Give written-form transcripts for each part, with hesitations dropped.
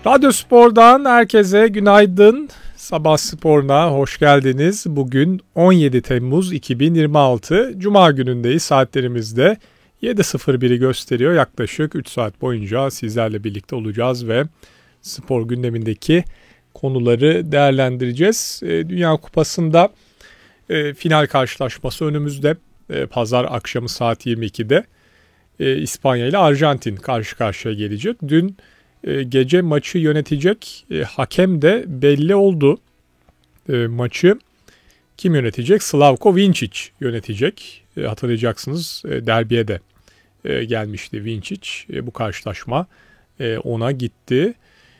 Radyo Spor'dan herkese günaydın. Sabah Spor'una hoş geldiniz. Bugün 17 Temmuz 2026. Cuma günündeyiz. Saatlerimizde 7.01'i gösteriyor. Yaklaşık 3 saat boyunca sizlerle birlikte olacağız ve spor gündemindeki konuları değerlendireceğiz. Dünya Kupası'nda final karşılaşması önümüzde. Pazar akşamı saat 22'de İspanya ile Arjantin karşı karşıya gelecek. Dün gece maçı yönetecek hakem de belli oldu. Maçı kim yönetecek? Slavko Vincic yönetecek. Hatırlayacaksınız derbiye de gelmişti Vincic. Bu karşılaşma ona gitti.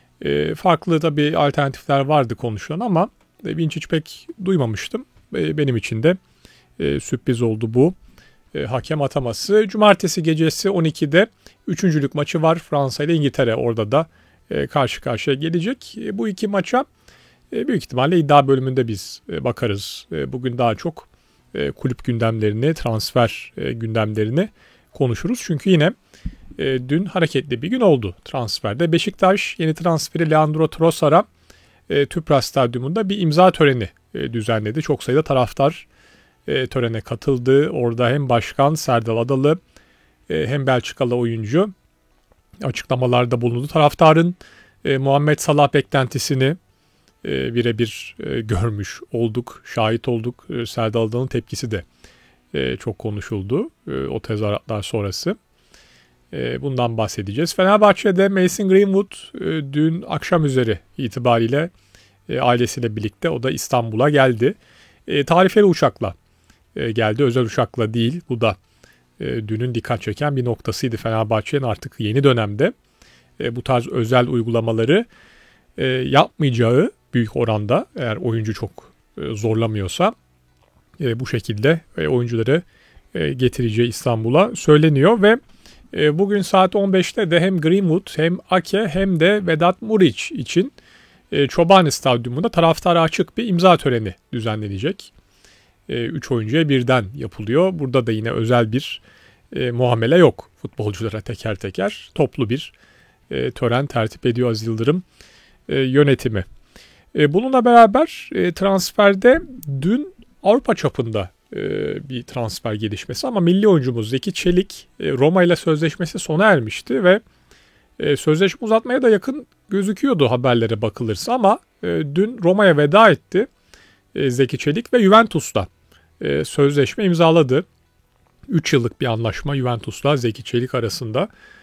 Farklı tabii alternatifler vardı konuşulan ama Vincic pek duymamıştım. Benim için de sürpriz oldu bu hakem ataması. Cumartesi gecesi 12'de üçüncülük maçı var. Fransa ile İngiltere orada da karşı karşıya gelecek. Bu iki maça büyük ihtimalle iddia bölümünde biz bakarız. Bugün daha çok kulüp gündemlerini, transfer gündemlerini konuşuruz. Çünkü yine dün hareketli bir gün oldu transferde. Beşiktaş yeni transferi Leandro Trossard'a Tüpraş Stadyumunda bir imza töreni düzenledi. Çok sayıda taraftar törene katıldı. Orada hem Başkan Serdal Adalı hem Belçikalı oyuncu açıklamalarda bulundu. Taraftarın Muhammed Salah beklentisini birebir görmüş olduk, şahit olduk. Serdal Adalı'nın tepkisi de çok konuşuldu o tezahüratlar sonrası. Bundan bahsedeceğiz. Fenerbahçe'de Mason Greenwood dün akşam üzeri itibariyle ailesiyle birlikte o da İstanbul'a geldi. Tarifeli uçakla geldi. Özel uçakla değil. Bu da dünün dikkat çeken bir noktasıydı. Fenerbahçe'nin artık yeni dönemde bu tarz özel uygulamaları yapmayacağı büyük oranda, eğer oyuncu çok zorlamıyorsa bu şekilde oyuncuları getireceği İstanbul'a söyleniyor ve bugün saat 15'te de hem Greenwood hem Ake hem de Vedat Muriç için Çobani Stadyumunda taraftara açık bir imza töreni düzenlenecek. 3 oyuncuya birden yapılıyor. Burada da yine özel bir muamele yok. Futbolculara teker teker toplu bir tören tertip ediyor Aziz Yıldırım yönetimi. Bununla beraber transferde dün Avrupa çapında bir transfer gelişmesi ama milli oyuncumuz Zeki Çelik Roma ile sözleşmesi sona ermişti ve sözleşme uzatmaya da yakın gözüküyordu haberlere bakılırsa ama dün Roma'ya veda etti Zeki Çelik ve Juventus'ta sözleşme imzaladı. 3 yıllık bir anlaşma Juventus'la Zeki Çelik arasında.